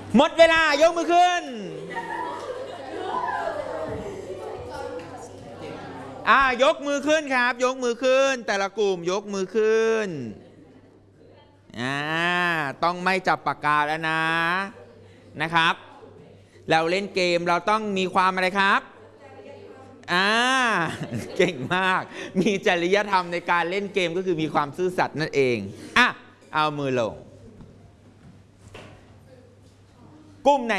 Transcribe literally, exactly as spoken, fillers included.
หมดเวลายกมือขึ้นอ่ายกมือขึ้นครับยกมือขึ้นแต่ละกลุ่มยกมือขึ้นอ่าต้องไม่จับปากกาแล้วนะนะครับเราเล่นเกมเราต้องมีความอะไรครับอ่าเก่งมากมีจริยธรรมในการเล่นเกมก็คือมีความซื่อสัตย์นั่นเองอ่ะเอามือลงกลุ่มไหน